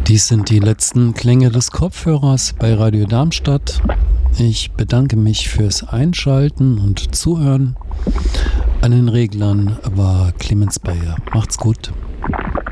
Dies sind die letzten Klänge des Kopfhörers bei Radio Darmstadt. Ich bedanke mich fürs Einschalten und Zuhören. An den Reglern war Clemens Bayer. Macht's gut.